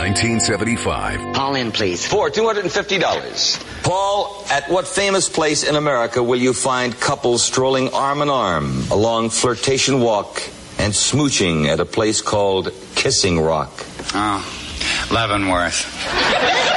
1975. Call in, please. For $250. Paul, at what famous place in America will you find couples strolling arm in arm along Flirtation Walk and smooching at a place called Kissing Rock? Oh, Leavenworth.